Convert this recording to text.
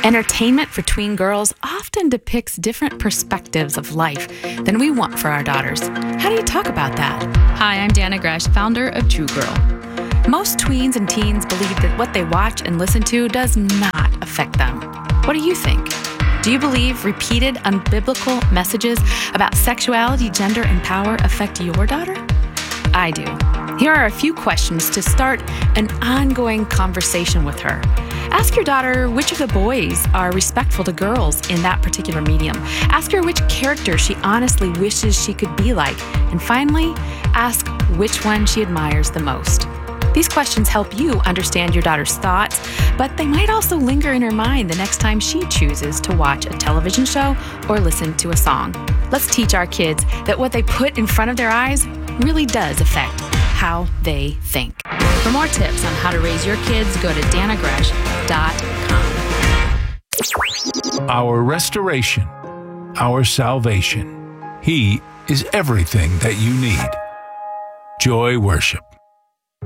Entertainment for tween girls often depicts different perspectives of life than we want for our daughters. How do you talk about that? Hi, I'm Dana Gresh, founder of True Girl. Most tweens and teens believe that what they watch and listen to does not affect them. What do you think? Do you believe repeated unbiblical messages about sexuality, gender, and power affect your daughter? I do. Here are a few questions to start an ongoing conversation with her. Ask your daughter which of the boys are respectful to girls in that particular medium. Ask her which character she honestly wishes she could be like. And finally, ask which one she admires the most. These questions help you understand your daughter's thoughts, but they might also linger in her mind the next time she chooses to watch a television show or listen to a song. Let's teach our kids that what they put in front of their eyes really does affect how they think. For more tips on how to raise your kids, go to danagresh.com. Our restoration, our salvation. He is everything that you need. Joy Worship.